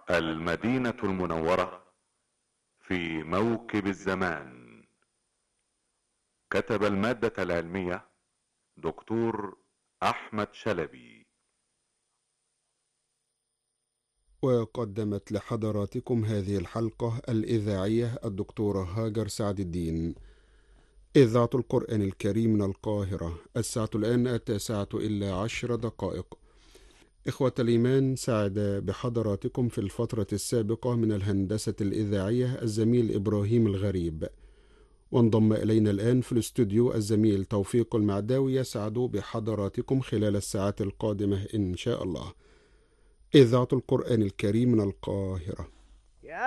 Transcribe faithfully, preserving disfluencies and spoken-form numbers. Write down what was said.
المدينة المنورة في موكب الزمان. كتب المادة العلمية دكتور أحمد شلبي، وقدمت لحضراتكم هذه الحلقة الإذاعية الدكتورة هاجر سعد الدين. إذاعة القرآن الكريم من القاهرة. الساعة الآن التاسعة إلا عشر دقائق. إخوة الإيمان، سعد بحضراتكم في الفترة السابقة من الهندسة الإذاعية الزميل إبراهيم الغريب، وانضم إلينا الآن في الاستوديو الزميل توفيق المعداوي يسعد بحضراتكم خلال الساعات القادمة إن شاء الله. إذاعة القرآن الكريم من القاهرة.